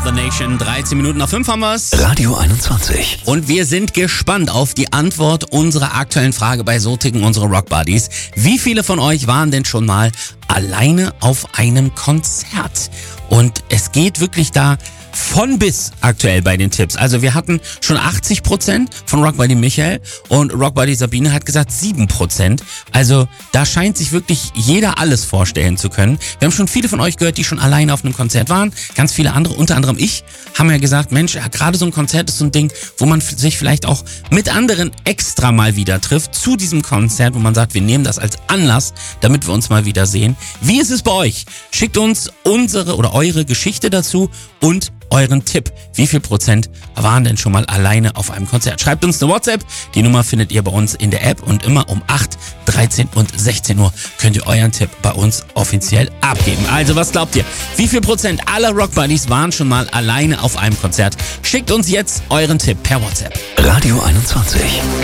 of the Nation. 13 Minuten nach 5 haben wir's. Radio 21. Und wir sind gespannt auf die Antwort unserer aktuellen Frage bei So ticken unsere Rock Buddies. Wie viele von euch waren denn schon mal alleine auf einem Konzert? Und es geht wirklich da von bis aktuell bei den Tipps. Also wir hatten schon 80% von Rock Buddy Michael und Rock Buddy Sabine hat gesagt 7%. Also da scheint sich wirklich jeder alles vorstellen zu können. Wir haben schon viele von euch gehört, die schon alleine auf einem Konzert waren. Ganz viele andere, unter anderem ich, haben ja gesagt, Mensch, ja, gerade so ein Konzert ist so ein Ding, wo man sich vielleicht auch mit anderen extra mal wieder trifft zu diesem Konzert, wo man sagt, wir nehmen das als Anlass, damit wir uns mal wieder sehen. Wie ist es bei euch? Schickt uns unsere oder eure Geschichte dazu und euren Tipp. Wie viel Prozent waren denn schon mal alleine auf einem Konzert? Schreibt uns eine WhatsApp. Die Nummer findet ihr bei uns in der App und immer um 8, 13 und 16 Uhr könnt ihr euren Tipp bei uns offiziell abgeben. Also was glaubt ihr? Wie viel Prozent aller Rock Buddies waren schon mal alleine auf einem Konzert? Schickt uns jetzt euren Tipp per WhatsApp. Radio 21.